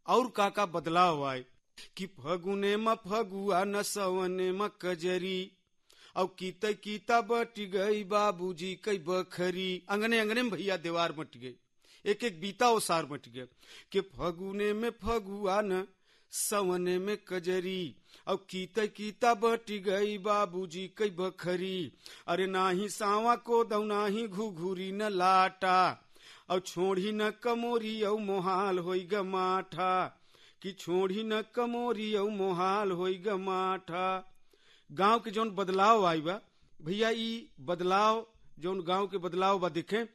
और का बदलाव आए कि फगुने म फगुआ न सवने म कजरी और कीता कीता बट गई बाबूजी कई बखरी। अंगने अंगने में भैया दीवार बट गए, एक एक बीता ओसार बट गया कि फगुने में फगुआ न सवने में कजरी और कीता कीता बट गई बाबूजी कई बखरी। अरे नाही सावा को दौ नाही घुघुरी न लाटा और छोड़ी न कमोरी औ मोहाल होई ग माठा कि छोड़ी न कमोरी औ मोहाल होई ग माठा। गांव के जौन बदलाव आई बा भैया, ई बदलाव जौन गांव के बदलाव बा देखे